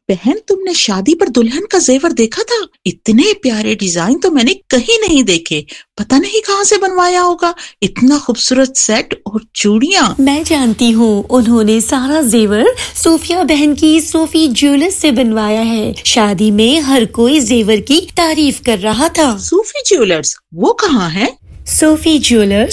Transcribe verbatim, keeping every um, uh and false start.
बहन, तुमने शादी पर दुल्हन का जेवर देखा था? इतने प्यारे डिजाइन तो मैंने कहीं नहीं देखे। पता नहीं कहाँ से बनवाया होगा। इतना खूबसूरत सेट और चूड़ियां। मैं जानती हूँ, उन्होंने सारा जेवर सोफिया बहन की सोफी ज्वेलर्स से बनवाया है। शादी में हर कोई जेवर की तारीफ कर रहा था। सूफी ज्वेलर्स, वो कहाँ है? Sophie jewellers